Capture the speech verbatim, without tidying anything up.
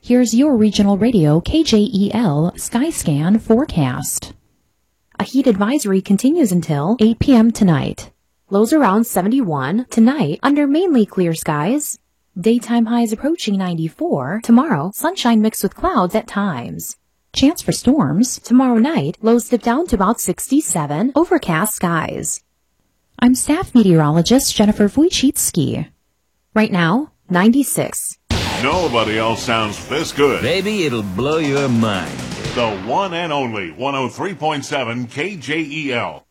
Here's your regional radio K J E L Skyscan forecast. A heat advisory continues until eight p.m. tonight. Lows around seventy-one. Tonight, under mainly clear skies. Daytime highs approaching ninety-four. Tomorrow, sunshine mixed with clouds at times. Chance for storms. Tomorrow night, lows dip down to about sixty-seven. Overcast skies. I'm staff meteorologist Jennifer Wojcicki. Right now, ninety-six. Nobody else sounds this good. Baby, it'll blow your mind. The one and only one oh three point seven K J E L.